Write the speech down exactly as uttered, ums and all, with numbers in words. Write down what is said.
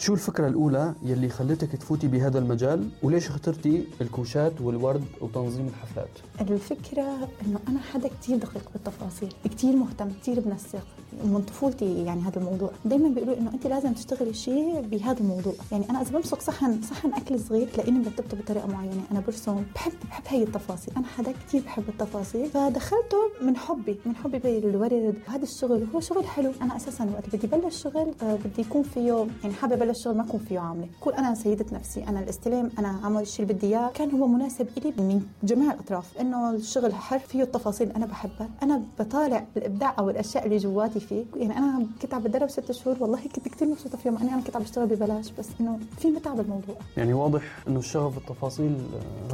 شو الفكرة الأولى يلي خلتك تفوتي بهذا المجال، وليش اخترتي الكوشات والورد وتنظيم الحفلات؟ الفكرة إنه أنا حدا كتير دقيق بالتفاصيل، كتير مهتم، كتير بنسق من طفولتي. يعني هذا الموضوع دايما بيقولوا إنه أنت لازم تشتغلي شيء بهذا الموضوع. يعني أنا إذا بمسك صحن صحن أكل صغير تلاقيني مرتبته بطريقة معينة. أنا برسم، بحب بحب هاي التفاصيل. أنا حدا كتير بحب التفاصيل، فدخلته من حبي من حبي بالورد. وهذا الشغل هو شغل حلو. أنا أساسا وقت بدي بلش شغل آه بدي يكون فيه، يعني حابة بلش شغل ما أكون فيه عاملة، كون أنا سيدة نفسي، أنا الاستلام، أنا أعمل الشيء اللي بدي إياه. كان هو مناسب إلي من جميع الأطراف، إنه الشغل حر فيه التفاصيل أنا بحبها. أنا بطالع الإبداع أو الأشياء اللي جواتي فيه. يعني أنا كنت عم بتدرب ست شهور، والله كنت كتير مبسوطة فيهم. أنا أنا كنت عم بشتغل ببلاش، بس إنه في متعة بالموضوع. يعني واضح إنه الشغف بالتفاصيل